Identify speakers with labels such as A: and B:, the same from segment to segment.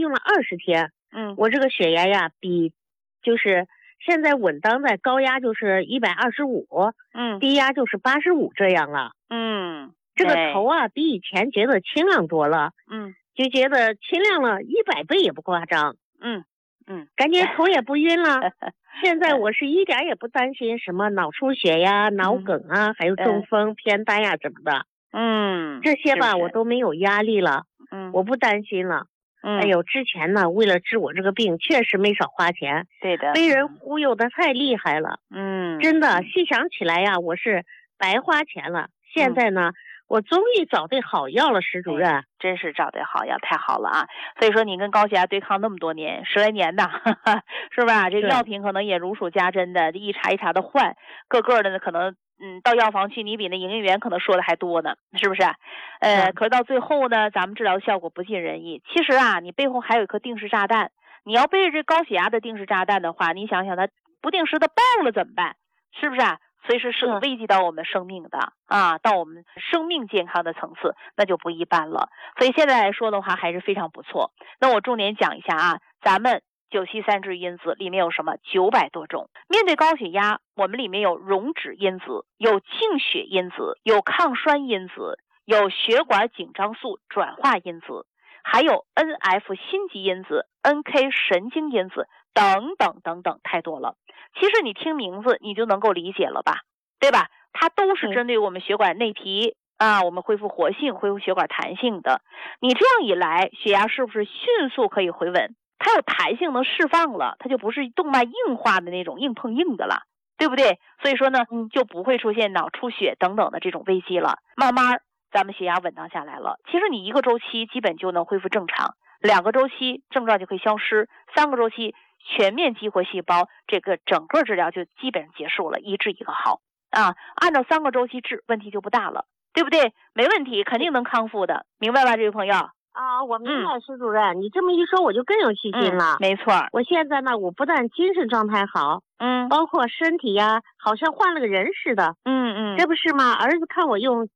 A: 用了20天，我这个血压呀比就是现在稳当在高压就是125，低压就是85这样了。这个头啊比以前觉得清亮多了，就觉得清亮了100倍也不夸张。感觉头也不晕了。现在我是一点也不担心什么脑出血呀、脑梗啊，还有中风、偏瘫呀什么的。这些吧我都没有压力了，我不担心了。哎呦，之前呢为了治我这个病确实没少花钱，
B: 对的，
A: 被人忽悠的太厉害了。真的细想起来呀，我是白花钱了。现在呢我终于找对好药了，石主任，
B: 真是找对好药，太好了啊！所以说你跟高血压对抗那么多年，10来年的，是不是啊？这个药品可能也如数家珍的，一茬一茬的换，个个的呢可能到药房去，你比那营业员可能说的还多呢，是不是？可是到最后呢，咱们治疗效果不尽人意。其实啊，你背后还有一颗定时炸弹，你要背着这高血压的定时炸弹的话，你想想它不定时的爆了怎么办？是不是啊？随时是危及到我们生命的啊，到我们生命健康的层次，那就不一般了。所以现在来说的话，还是非常不错。那我重点讲一下啊，咱们973治愈因子里面有什么900多种。面对高血压，我们里面有溶脂因子，有净血因子，有抗栓因子，有血管紧张素转化因子，还有 NF 心肌因子、NK 神经因子等等等等，太多了。其实你听名字你就能够理解了吧，对吧？它都是针对我们血管内皮啊，我们恢复活性、恢复血管弹性的。你这样一来，血压是不是迅速可以回稳？它有弹性能释放了，它就不是动脉硬化的那种硬碰硬的了，对不对？所以说呢，就不会出现脑出血等等的这种危机了。慢慢咱们血压稳当下来了，其实你1个周期基本就能恢复正常，2个周期症状就可以消失，3个周期全面激活细胞，这个整个治疗就基本上结束了，一治一个好啊。按照3个周期治，问题就不大了，对不对？没问题，肯定能康复的，明白吧，这位朋友？
A: 啊，我明白，石主任，你这么一说我就更有信心了。
B: 没错，
A: 我现在呢，我不但精神状态好，包括身体呀，好像换了个人似的。这不是吗？儿子看我用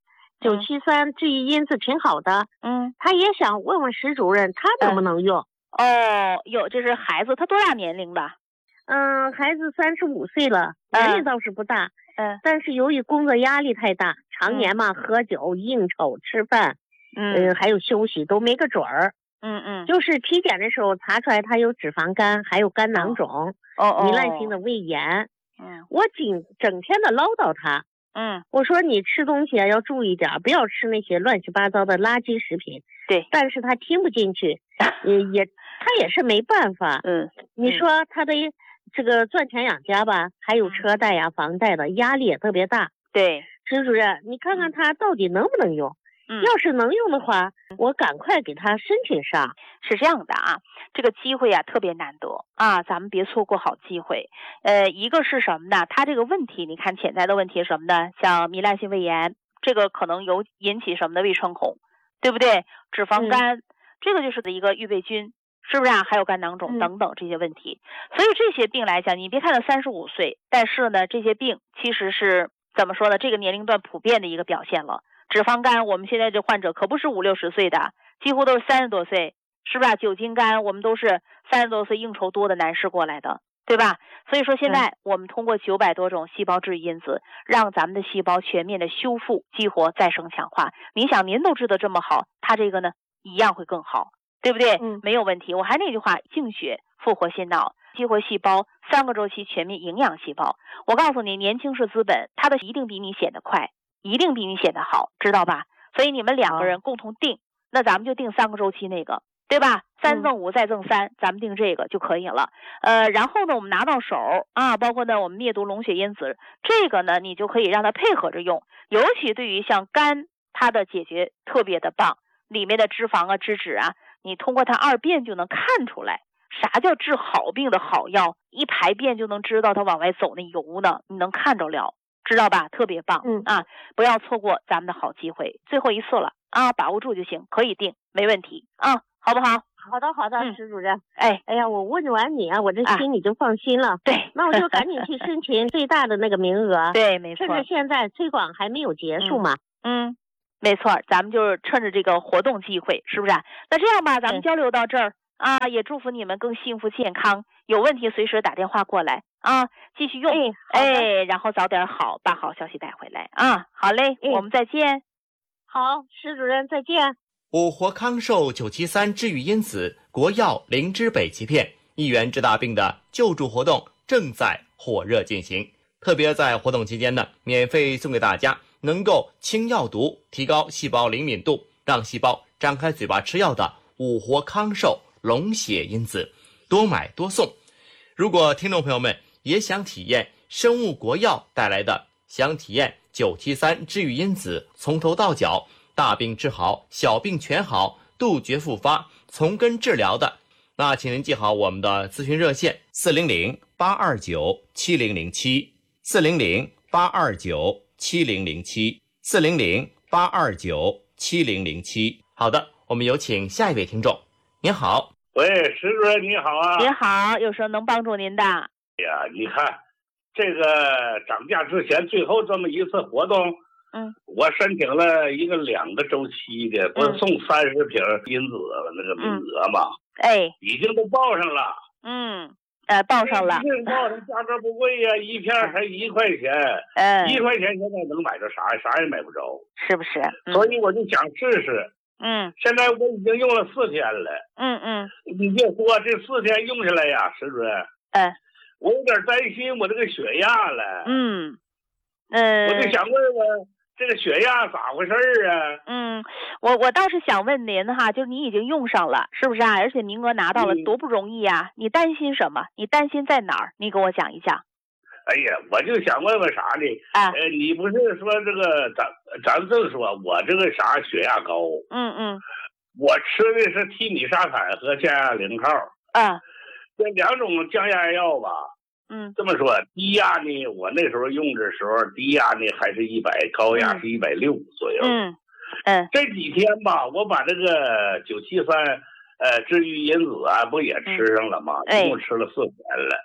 A: 973治愈因子挺好的，他也想问问石主任，他能不能用？
B: 有，这是孩子，他多大年龄了？
A: 孩子35岁了，年龄倒是不大，但是由于工作压力太大，常年嘛喝酒、应酬、吃饭，还有休息都没个准儿。就是体检的时候查出来他有脂肪肝，还有肝囊肿，糜烂性的胃炎。我整天的唠叨他。我说你吃东西啊要注意点，不要吃那些乱七八糟的垃圾食品。
B: 对，
A: 但是他听不进去，他也是没办法。你说他的这个赚钱养家吧，还有车贷呀、房贷的压力也特别大。
B: 对，
A: 石主任，你看看他到底能不能用？要是能用的话，我赶快给他申请上。
B: 是这样的啊，这个机会啊特别难得啊，咱们别错过好机会。一个是什么呢？他这个问题，你看潜在的问题是什么呢？像糜烂性胃炎，这个可能有引起什么的胃穿孔，对不对？脂肪肝，这个就是一个预备军，是不是啊？还有肝囊肿等等这些问题。所以这些病来讲，你别看他35岁，但是呢，这些病其实是怎么说呢？这个年龄段普遍的一个表现了。脂肪肝，我们现在这患者可不是50、60岁的，几乎都是30多岁，是不是啊？酒精肝，我们都是30多岁应酬多的男士过来的，对吧？所以说现在我们通过900多种细胞治愈因子，让咱们的细胞全面的修复、激活、再生、强化。您想，您都治得这么好，他这个呢一样会更好，对不对？没有问题。我还那句话，净血复活心脑，激活细胞，3个周期全面营养细胞。我告诉你，年轻是资本，它的一定比你显得快，一定比你显得好，知道吧？所以你们2个人共同定，那咱们就定3个周期那个，对吧？3赠5再赠3，咱们定这个就可以了。然后呢，我们拿到手啊，包括呢我们灭毒溶血因子，这个呢你就可以让它配合着用，尤其对于像肝，它的解决特别的棒，里面的脂肪啊、脂质啊，你通过它2遍就能看出来。啥叫治好病的好药？一排便就能知道它往外走那油呢，你能看着了，知道吧？特别棒啊！不要错过咱们的好机会，最后一次了啊，把握住就行，可以定，没问题啊，好不好？
A: 好的，石主任。
B: 哎
A: 呀，我问完你啊，我这心里就放心了。
B: 对，
A: 那我就赶紧去申请最大的那个名额。
B: 对，没错。
A: 趁着现在推广还没有结束嘛。
B: 没错，咱们就是趁着这个活动机会，是不是？那这样吧，咱们交流到这儿。 啊，也祝福你们更幸福健康，有问题随时打电话过来啊，继续用，然后早点好，把好消息带回来啊。好嘞，我们再见。
A: 好，石主任再见。
C: 五活康寿973治愈因子国药灵芝北芪片1元治大病的救助活动正在火热进行，特别在活动期间呢，免费送给大家能够清药毒、提高细胞灵敏度、让细胞张开嘴巴吃药的五活康寿龙血因子，多买多送。如果听众朋友们也想体验生物国药带来的，想体验973治愈因子从头到脚大病治好，小病全好，杜绝复发，从根治疗的，那请您记好我们的咨询热线400-829-7007 400-829-7007 400-829-7007。好的，我们有请下一位听众。您好。
D: 喂，石主任你好啊。
B: 您好，有什么能帮助您的？
D: 哎呀，你看这个涨价之前最后这么一次活动，我申请了一个2个周期的，不是送30瓶因子那个名额嘛？已经都报上了。
B: 报上了。
D: 报上，价格不贵呀，一片才1块钱。1块钱现在能买着啥也买不着，
B: 是不是？
D: 所以我就想试试。现在我已经用了4天了。你就说这4天用下来呀，石主任。我有点担心我这个血压了。我就想问问这个血压咋回事啊？
B: 我倒是想问您哈，就是你已经用上了，是不是啊？而且名额拿到了，多不容易啊！你担心什么？你担心在哪儿？你给我讲一讲。
D: 哎呀，我就想问问啥呢？你不是说这个咱正说我这个啥血压高？我吃的是替米沙坦和降压0号。这2种降压药吧。这么说，低压呢，我那时候用的时候，低压呢还是100，高压是160左右。这几天吧，我把这个973治愈因子啊，不也吃上了吗？一共吃了4天了。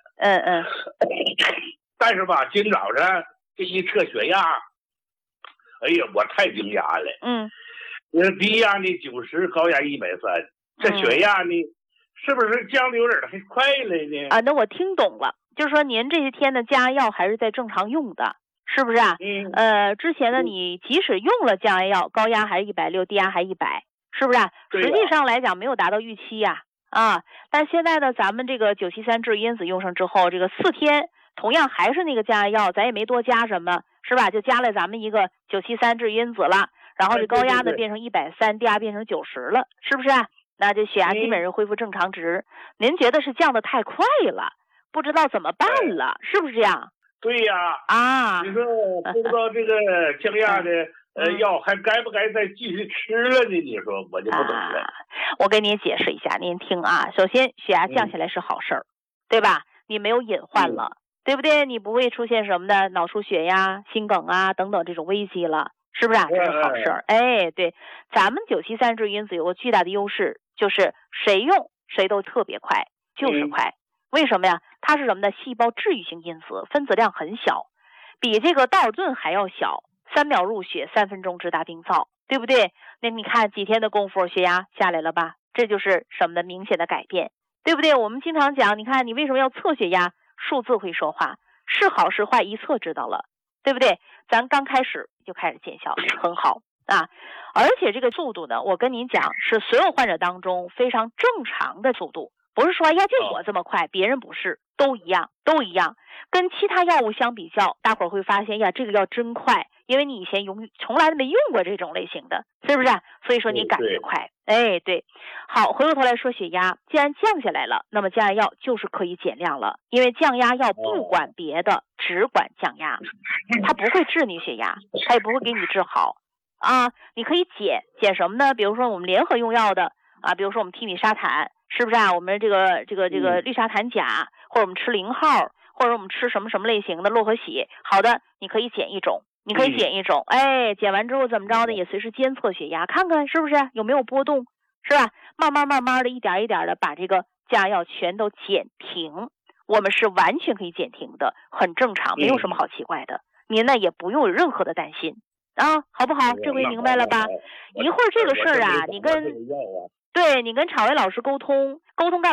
D: 但是吧，今早上这一测血压，哎呀，我太惊讶了。低压呢90，高压130，这血压呢，是不是降的有点太快了呢？
B: 那我听懂了，就是说您这些天的降压药还是在正常用的，是不是啊？之前呢，你即使用了降压药，高压还是160，低压还100，是不是啊？实际上来讲没有达到预期呀。但现在呢，咱们这个973治愈因子用上之后，这个4天同样还是那个降压药，咱也没多加什么，是吧？就加了咱们一个973治愈因子了，然后这高压呢变成130，低压变成90了，是不是啊？那这血压基本上恢复正常值。您觉得是降得太快了，不知道怎么办了，是不是这样？
D: 对呀。你说我不知道这个降压的药还该不该再继续吃了呢？你说我就不懂了。
B: 我给您解释一下，您听啊。首先，血压降下来是好事儿，对吧？你没有隐患了，对不对？你不会出现什么的脑出血呀、心梗啊等等这种危机了，是不是啊？这是好事儿。对，咱们973治愈因子有个巨大的优势，就是谁用谁都特别快，就是快。为什么呀？它是什么呢？细胞治愈性因子，分子量很小，比这个道尔顿还要小，3秒入血，3分钟治大病灶，对不对？那你看几天的功夫，血压下来了吧？这就是什么的明显的改变，对不对？我们经常讲，你看你为什么要测血压？数字会说话，是好是坏一测知道了，对不对？咱刚开始就开始见效，很好啊！而且这个速度呢，我跟您讲，是所有患者当中非常正常的速度。不是说呀，就我这么快，别人不是，都一样。跟其他药物相比较，大伙儿会发现呀，这个药真快，因为你以前从来没用过这种类型的，是不是？所以说你感觉快。对。好，回过头来说血压，既然降下来了，那么降压药就是可以减量了，因为降压药不管别的，只管降压，它不会治你血压，它也不会给你治好啊。你可以减什么呢？比如说我们联合用药的啊，比如说我们替米沙坦。是不是啊？我们这个氯沙坦钾，或者我们吃0号，或者我们吃什么类型的洛和喜，好的，你可以减一种，减完之后怎么着呢？也随时监测血压，看看是不是有没有波动，是吧？慢慢的，一点的把这个降压药全都减停，我们是完全可以减停的，很正常，没有什么好奇怪的。您呢也不用有任何的担心啊，好不好？这回明白了吧？一会儿这个事儿啊，你跟对，你跟昶维老师沟通干